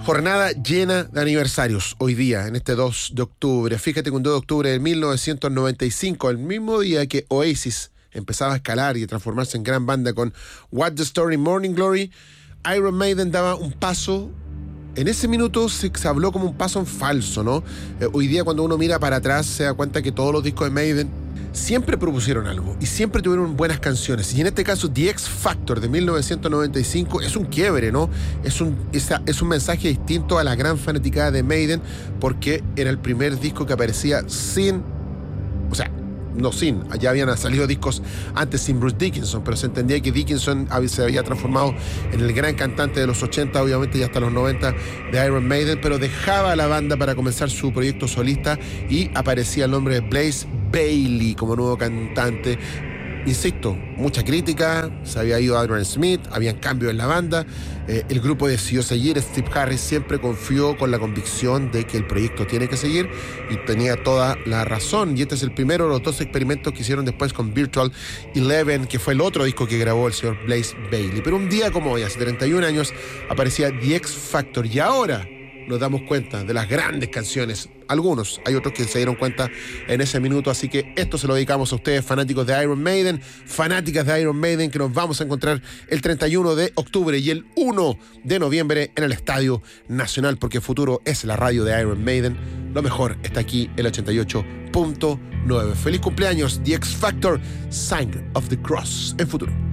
Jornada llena de aniversarios hoy día, en este 2 de octubre. Fíjate que un 2 de octubre de 1995, el mismo día que Oasis empezaba a escalar y a transformarse en gran banda con What's the Story, Morning Glory, Iron Maiden daba un paso. En ese minuto se habló como un paso en falso, ¿no? Hoy día cuando uno mira para atrás se da cuenta que todos los discos de Maiden siempre propusieron algo y siempre tuvieron buenas canciones. Y en este caso The X Factor de 1995 es un quiebre, ¿no? Es un mensaje distinto a la gran fanaticada de Maiden, porque era el primer disco que aparecía sin... O sea, no sin, ya habían salido discos antes sin Bruce Dickinson, pero se entendía que Dickinson se había transformado en el gran cantante de los 80, obviamente, y hasta los 90 de Iron Maiden, pero dejaba la banda para comenzar su proyecto solista y aparecía el nombre de Blaze Bayley como nuevo cantante. Insisto, mucha crítica, se había ido Adrian Smith, habían cambios en la banda, el grupo decidió seguir, Steve Harris siempre confió con la convicción de que el proyecto tiene que seguir y tenía toda la razón, y este es el primero de los dos experimentos que hicieron después con Virtual Eleven, que fue el otro disco que grabó el señor Blaze Bayley. Pero un día como hoy, hace 31 años, aparecía The X Factor, y ahora nos damos cuenta de las grandes canciones. Algunos, hay otros que se dieron cuenta en ese minuto, así que esto se lo dedicamos a ustedes, fanáticos de Iron Maiden, fanáticas de Iron Maiden, que nos vamos a encontrar el 31 de octubre y el 1 de noviembre en el Estadio Nacional, porque Futuro es la radio de Iron Maiden. Lo mejor está aquí, el 88.9. Feliz cumpleaños, The X Factor, Sign of the Cross, en Futuro.